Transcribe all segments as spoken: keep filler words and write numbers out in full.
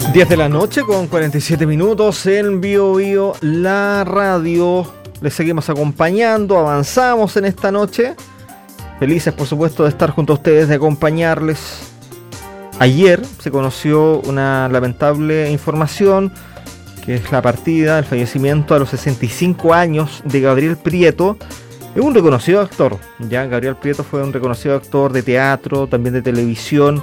diez de la noche con cuarenta y siete minutos en Bio Bio, la radio. Les seguimos acompañando, avanzamos en esta noche. Felices, por supuesto, de estar junto a ustedes, de acompañarles. Ayer se conoció una lamentable información, que es la partida, el fallecimiento a los sesenta y cinco años de Gabriel Prieto. Es un reconocido actor, ya Gabriel Prieto fue un reconocido actor de teatro, también de televisión.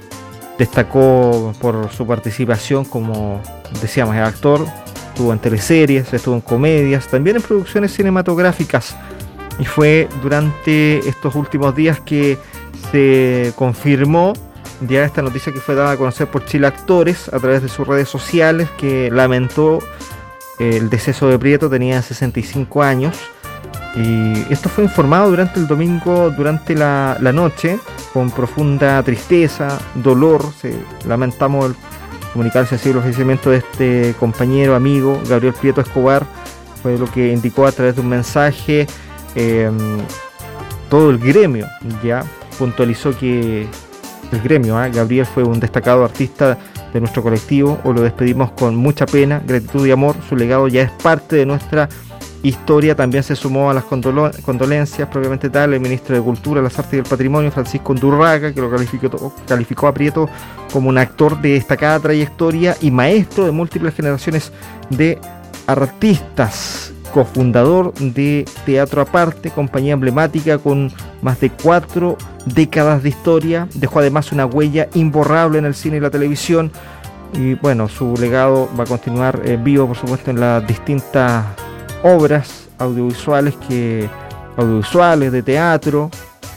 Destacó por su participación como, decíamos, actor. Estuvo en teleseries, estuvo en comedias, también en producciones cinematográficas. Y fue durante estos últimos días que se confirmó ya esta noticia que fue dada a conocer por Chile Actores a través de sus redes sociales, que lamentó el deceso de Prieto. Tenía sesenta y cinco años. Y esto fue informado durante el domingo, durante la, la noche, con profunda tristeza, dolor. Se, lamentamos el comunicarse así el fallecimiento de este compañero, amigo, Gabriel Prieto Escobar. Fue lo que indicó a través de un mensaje. Eh, todo el gremio ya puntualizó que el gremio, ¿eh? Gabriel fue un destacado artista de nuestro colectivo. Hoy lo despedimos con mucha pena, gratitud y amor. Su legado ya es parte de nuestra historia. También se sumó a las condolo- condolencias propiamente tal el ministro de Cultura, las Artes y el Patrimonio, Francisco Undurraga, que lo calificó, calificó a Prieto como un actor de destacada trayectoria y maestro de múltiples generaciones de artistas. Cofundador de Teatro Aparte, compañía emblemática con más de cuatro décadas de historia. Dejó además una huella imborrable en el cine y la televisión. Y bueno, su legado va a continuar eh, vivo, por supuesto, en las distintas obras audiovisuales que audiovisuales de teatro.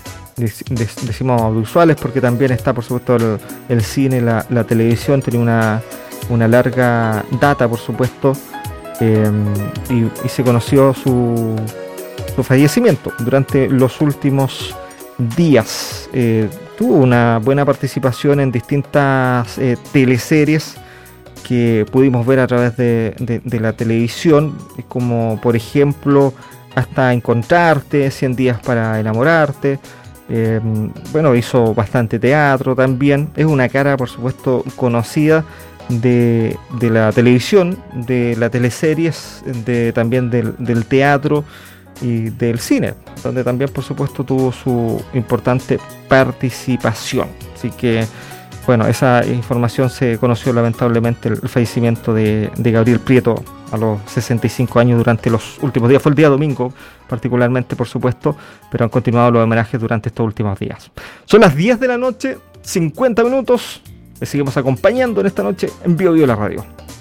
Decimos audiovisuales porque también está, por supuesto, el, el cine, la, la televisión. Tiene una, una larga data, por supuesto. Eh, y, y se conoció su, su fallecimiento durante los últimos días. Eh, tuvo una buena participación en distintas eh, teleseries que pudimos ver a través de, de, de la televisión, como por ejemplo Hasta Encontrarte, cien días para enamorarte. Eh, bueno, hizo bastante teatro también. Es una cara, por supuesto, conocida de, de la televisión, de las teleseries, de, también del, del teatro y del cine, donde también, por supuesto, tuvo su importante participación. Así que, bueno, esa información se conoció lamentablemente, el fallecimiento de, de Gabriel Prieto a los sesenta y cinco años durante los últimos días. Fue el día domingo, particularmente, por supuesto, pero han continuado los homenajes durante estos últimos días. Son las diez de la noche, cincuenta minutos. Les seguimos acompañando en esta noche en Bio Bio la radio.